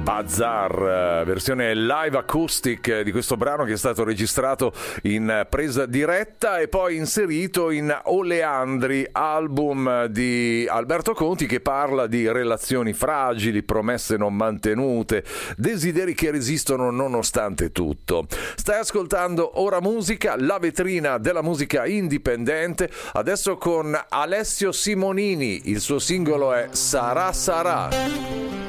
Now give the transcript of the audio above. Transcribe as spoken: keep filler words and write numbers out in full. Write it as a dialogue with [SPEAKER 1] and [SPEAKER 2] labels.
[SPEAKER 1] Bazar, versione live acoustic di questo brano che è stato registrato in presa diretta e poi inserito in Oleandri, album di Alberto Conti, che parla di relazioni fragili, promesse non mantenute, desideri che resistono nonostante tutto. Stai ascoltando Ora Musica, la vetrina della musica indipendente, adesso con Alessio Simonini. Il suo singolo è Sarà Sarà.